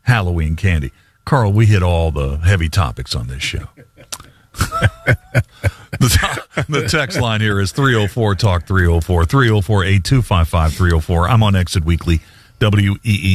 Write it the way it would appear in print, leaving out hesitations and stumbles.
Halloween candy. Carl, we hit all the heavy topics on this show. The text line here is 304-TALK 304 304-8255 304. I'm on Exit Weekly, WEE.